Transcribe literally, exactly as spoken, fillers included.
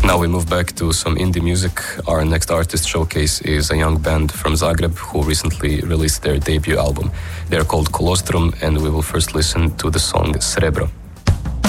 Now we move back to some indie music. Our next artist showcase is a young band from Zagreb who recently released their debut album. They're called Colostrum, and we will first listen to the song Srebro.